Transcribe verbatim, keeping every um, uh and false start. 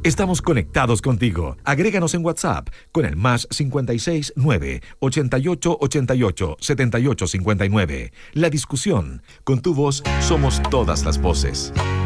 Estamos conectados contigo. Agréganos en WhatsApp con el más cincuenta y seis nueve ochenta y ocho ochenta y ocho setenta y ocho cincuenta y nueve. La discusión. Con tu voz somos todas las voces.